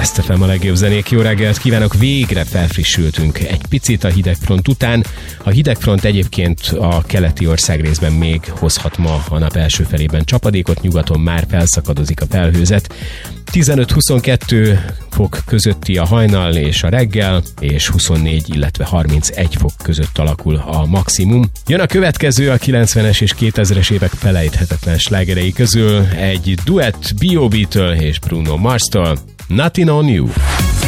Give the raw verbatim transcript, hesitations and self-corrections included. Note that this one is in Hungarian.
Best ef em a legjobb zenék, jó reggelt kívánok! Végre felfrissültünk egy picit a hidegfront után. A hidegfront egyébként a keleti országrészben még hozhat ma a nap első felében csapadékot, nyugaton már felszakadozik a felhőzet. tizenöt-huszonkettő fok közötti a hajnal és a reggel, és huszonnégy, illetve harmincegy fok között alakul a maximum. Jön a következő a kilencvenes és kétezres évek felejthetetlen slágerei közül egy duett bé o bé-től és Bruno Mars-tól, Nothing on You.